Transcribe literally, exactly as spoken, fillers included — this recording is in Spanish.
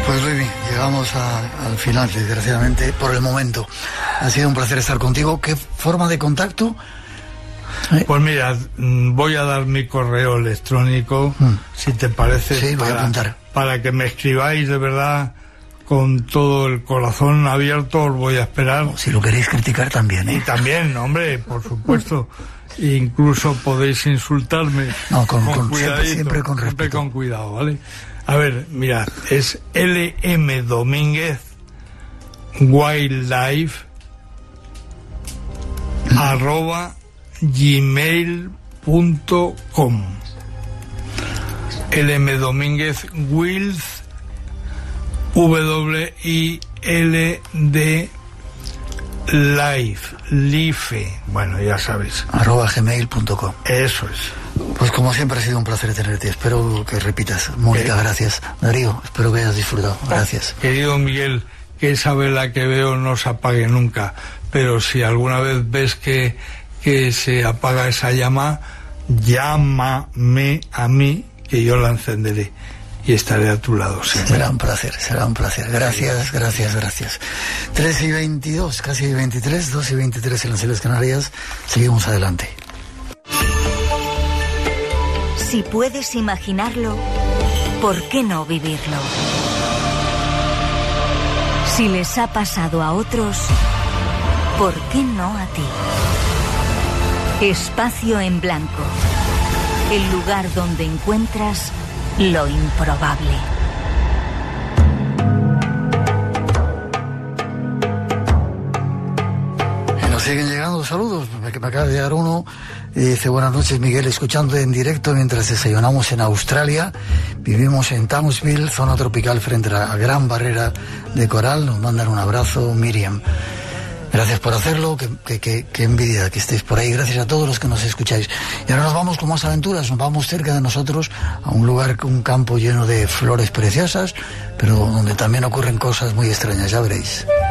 Pues Luis, llegamos a, al final, desgraciadamente, por el momento. Ha sido un placer estar contigo. ¿Qué forma de contacto? ¿Eh? Pues mira, voy a dar mi correo electrónico, mm. si te parece, sí, voy para, a apuntar. para que me escribáis de verdad con todo el corazón abierto. Os voy a esperar. Si lo queréis criticar también, ¿eh? Y también, hombre, por supuesto. Incluso podéis insultarme. No, con, con, siempre, siempre con respeto. Siempre con cuidado, ¿vale? A ver, mirad, es L M Domínguez Wildlife mm. arroba gmail punto com. L M Domínguez Wild W I L D Life, Life, bueno, ya sabes. Arroba gmail punto com. Eso es. Pues como siempre ha sido un placer tenerte. Espero que repitas. Mónica, ¿Qué? Gracias. Darío, espero que hayas disfrutado. Gracias. Oh, querido Miguel, que esa vela que veo no se apague nunca. Pero si alguna vez ves que, que se apaga esa llama, llámame a mí, que yo la encenderé. Y estaré a tu lado siempre. Será un placer, será un placer. Gracias, gracias, gracias. tres y veintidós, casi veintitrés, dos y veintitrés en las Islas Canarias. Seguimos adelante. Si puedes imaginarlo, ¿por qué no vivirlo? Si les ha pasado a otros, ¿por qué no a ti? Espacio en Blanco. El lugar donde encuentras lo improbable. Y nos siguen llegando saludos. Me, me acaba de llegar uno y dice: buenas noches, Miguel, escuchando en directo mientras desayunamos en Australia. Vivimos en Townsville, zona tropical frente a la gran barrera de coral. Nos mandan un abrazo, Miriam. Gracias por hacerlo, qué, qué, qué, qué envidia que estéis por ahí. Gracias a todos los que nos escucháis. Y ahora nos vamos con más aventuras, nos vamos cerca de nosotros a un lugar, un campo lleno de flores preciosas, pero donde también ocurren cosas muy extrañas, ya veréis.